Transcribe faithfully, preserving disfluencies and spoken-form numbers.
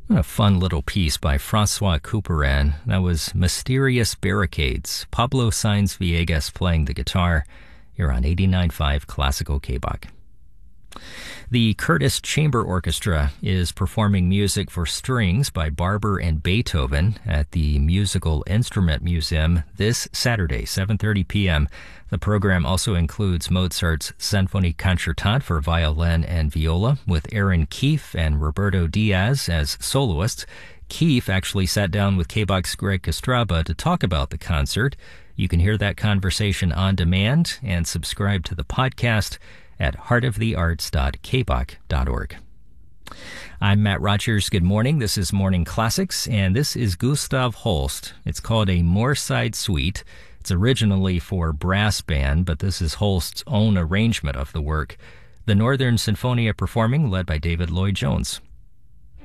What a fun little piece by Francois Couperin. That was Mysterious Barricades. Pablo Sainz Villegas playing the guitar. You're on eighty-nine point five Classical K-Bach. The Curtis Chamber Orchestra is performing music for strings by Barber and Beethoven at the Musical Instrument Museum this Saturday, seven thirty p.m. The program also includes Mozart's Sinfonie Concertante for violin and viola with Aaron Keefe and Roberto Diaz as soloists. Keefe actually sat down with K-Bach's Greg Kostraba to talk about the concert. You can hear that conversation on demand and subscribe to the podcast at heart of the arts dot k bach dot org. I'm Matt Rogers. Good morning. This is Morning Classics, and this is Gustav Holst. It's called a Moorside Suite. It's originally for brass band, but this is Holst's own arrangement of the work. The Northern Sinfonia performing, led by David Lloyd-Jones.